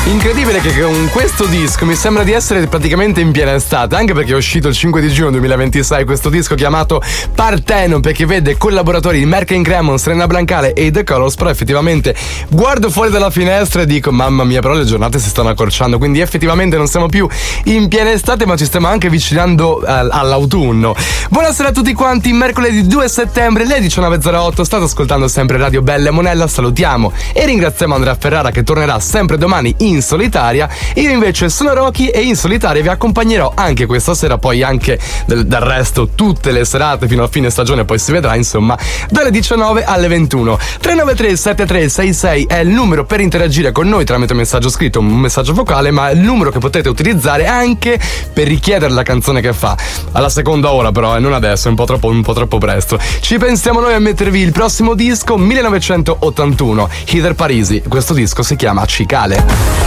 Incredibile che con questo disco mi sembra di essere praticamente in piena estate, anche perché è uscito il 5 di giugno 2026 questo disco chiamato Parthenon, perché vede collaboratori di Merck & Cremon, Serena Blancale e The Colors, però effettivamente guardo fuori dalla finestra e dico mamma mia, però le giornate si stanno accorciando, quindi effettivamente non siamo più in piena estate ma ci stiamo anche avvicinando all'autunno. Buonasera a tutti quanti, mercoledì 2 settembre, le 19.08, state ascoltando sempre Radio Bella e Monella, salutiamo e ringraziamo Andrea Ferrara che tornerà sempre domani in solitaria. Io invece sono Rocky e in solitaria vi accompagnerò anche questa sera, poi anche del resto tutte le serate fino a fine stagione, poi si vedrà insomma, dalle 19 alle 21. 393 7366 è il numero per interagire con noi tramite un messaggio scritto, un messaggio vocale, ma è il numero che potete utilizzare anche per richiedere la canzone che fa. Alla seconda ora però, non adesso, è un po' troppo presto. Ci pensiamo noi a mettervi il prossimo disco, 1981, Heather Parisi. Questo disco si chiama Cicale.